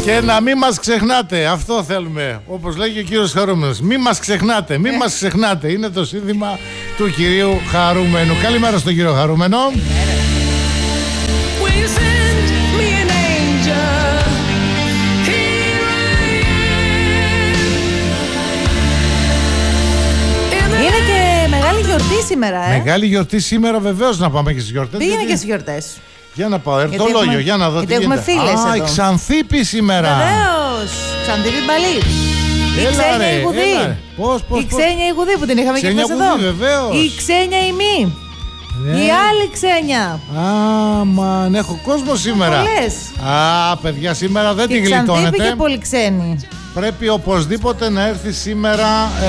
Και να μην μας ξεχνάτε, αυτό θέλουμε. Όπως λέγει ο κύριος Χαρούμενος. Μην μας ξεχνάτε, μην μας ξεχνάτε. Είναι το σύνθημα του κυρίου Χαρούμενου. Καλημέρα στον κύριο Χαρούμενο. Είναι και μεγάλη γιορτή σήμερα, Μεγάλη γιορτή σήμερα, βεβαίως, να πάμε και στις γιορτές. Πήγαινε και στις γιορτές. Για να πάω, ερτολόγιο, για να δω τι γίνεται. Έχουμε φίλες εδώ. Η Ξανθήπη σήμερα. Βεβαίως, Ξανθήπη Μπαλή. Η Ξένια η Γουδή. Η Ξένια η Γουδή που την είχαμε και χθες εδώ. Η Ξένια η Μη. Η άλλη Ξένια. Μαν, έχω κόσμο σήμερα. Πολλές. Παιδιά, σήμερα δεν την γλιτώνετε. Ξανθήπη και πολύ ξένοι. Πρέπει οπωσδήποτε να έρθει σήμερα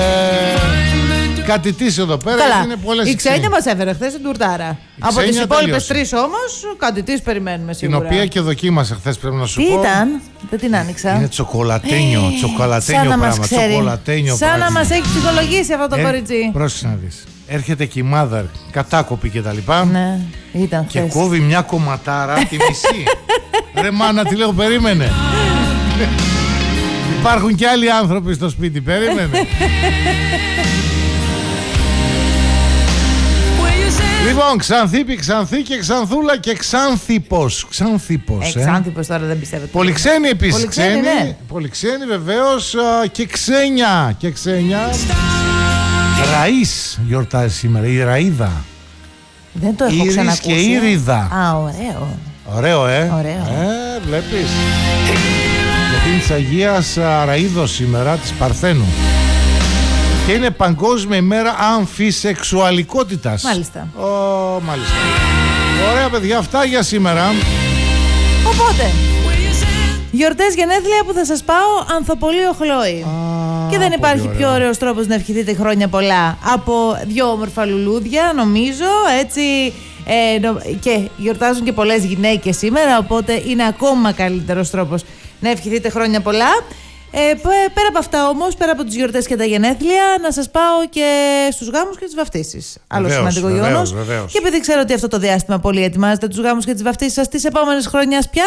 κατητής εδώ πέρα. Είναι πολλές η Ξένια μας έφερε χθες την τουρτάρα. Από τις υπόλοιπες τρεις όμως, κατητής περιμένουμε σίγουρα. Την οποία και δοκίμασα χθες, πρέπει να σου πω. Τι ήταν, δεν την άνοιξα. Είναι τσοκολατένιο πράγμα. Σαν να μας έχει ψυχολογήσει αυτό το κοριτσί. Πρόσεχε να δεις. Έρχεται και η μάδαρ, κατάκοπη και τα λοιπά. Ναι, ήταν και κόβει μια κομματάρα τη μισή. Ρε μάνα, τι λέω, περίμενε. Υπάρχουν και άλλοι άνθρωποι στο σπίτι, περίμενε. Λοιπόν, Ξανθήπη, Ξανθή και Ξανθούλα και Ξανθήπος. Ξανθήπος τώρα δεν πιστεύετε. Πολυξένη επίσης. Πολυξένη, ναι. Πολυξένη βεβαίως και Ξένια. Ραΐς γιορτάζει σήμερα, η Ραΐδα. Δεν το έχω ξανακούσει. Και Ήριδα. Ωραίο. Ωραίο. Βλέπεις. Γιατί είναι της Αγίας Ραΐδος σήμερα, της Παρθένου. Και είναι Παγκόσμια ημέρα αμφισεξουαλικότητας. Μάλιστα. Μάλιστα. Ωραία, παιδιά, αυτά για σήμερα. Οπότε, γιορτές γενέθλια που θα σας πάω Ανθοπολείο Χλόη. Και δεν υπάρχει πιο ωραίος τρόπος να ευχηθείτε χρόνια πολλά από δυο όμορφα λουλούδια, νομίζω, έτσι. Και γιορτάζουν και πολλές γυναίκες σήμερα, οπότε είναι ακόμα καλύτερος τρόπος να ευχηθείτε χρόνια πολλά. Πέρα από αυτά όμως, πέρα από τις γιορτές και τα γενέθλια, να σας πάω και στους γάμους και τις βαφτίσεις. Άλλο σημαντικό γεγονός. Και επειδή ξέρω ότι αυτό το διάστημα πολύ ετοιμάζετε τους γάμους και τις βαφτίσεις σας τις επόμενες χρονιάς πια,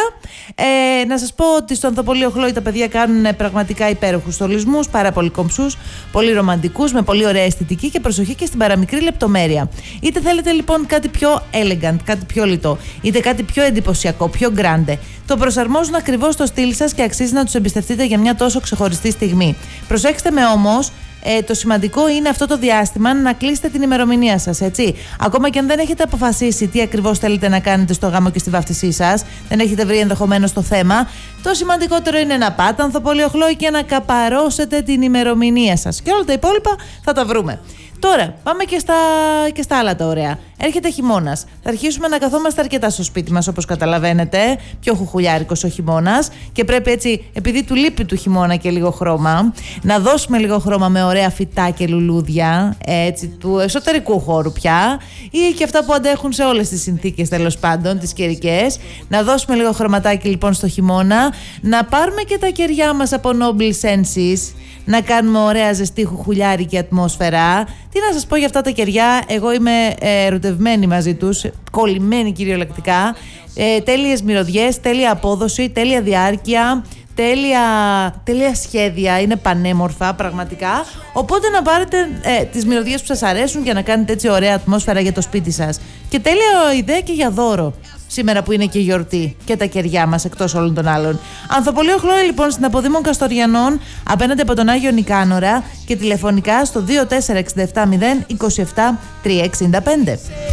να σας πω ότι στο Ανθοπολείο Χλόη τα παιδιά κάνουν πραγματικά υπέροχους στολισμούς, πάρα πολύ κομψούς, πολύ ρομαντικούς, με πολύ ωραία αισθητική και προσοχή και στην παραμικρή λεπτομέρεια. Είτε θέλετε λοιπόν κάτι πιο elegant, κάτι πιο λιτό, είτε κάτι πιο εντυπωσιακό, πιο grande, το προσαρμόζουν ακριβώς στο στυλ σας και αξίζει να τους εμπιστευτείτε για μια τόσο ξεχωριστή στιγμή. Προσέξτε με όμως, το σημαντικό είναι αυτό το διάστημα να κλείσετε την ημερομηνία σας, έτσι. Ακόμα και αν δεν έχετε αποφασίσει τι ακριβώς θέλετε να κάνετε στο γάμο και στη βάφτισή σας, δεν έχετε βρει ενδεχομένως το θέμα, το σημαντικότερο είναι να πάτε Ανθοπολείο Χλόη και να καπαρώσετε την ημερομηνία σας. Και όλα τα υπόλοιπα θα τα βρούμε. Τώρα, πάμε και στα άλλα τα ωραία. Έρχεται χειμώνας. Θα αρχίσουμε να καθόμαστε αρκετά στο σπίτι μας, όπως καταλαβαίνετε. Πιο χουχουλιάρικος ο χειμώνας. Και πρέπει έτσι, επειδή του λείπει του χειμώνα και λίγο χρώμα, να δώσουμε λίγο χρώμα με ωραία φυτά και λουλούδια, έτσι, του εσωτερικού χώρου πια, ή και αυτά που αντέχουν σε όλες τις συνθήκες, τέλος πάντων, τις καιρικές. Να δώσουμε λίγο χρωματάκι λοιπόν στο χειμώνα. Να πάρουμε και τα κεριά μας από Noble Senses. Να κάνουμε ωραία ζεστή χουχουλιάρικη ατμόσφαιρα. Τι να σας πω για αυτά τα κεριά, εγώ είμαι ερωτευμένη μαζί τους, κολλημένη κυριολεκτικά. Τέλειες μυρωδιές, τέλεια απόδοση, τέλεια διάρκεια, τέλεια σχέδια, είναι πανέμορφα πραγματικά. Οπότε να πάρετε τις μυρωδιές που σας αρέσουν και να κάνετε έτσι ωραία ατμόσφαιρα για το σπίτι σας. Και τέλεια ιδέα και για δώρο. Σήμερα που είναι και γιορτή και τα κεριά μας εκτός όλων των άλλων. Ανθοπολείο Χλόη λοιπόν στην Αποδήμων Καστοριανών απέναντι από τον Άγιο Νικάνορα και τηλεφωνικά στο 24670 27365.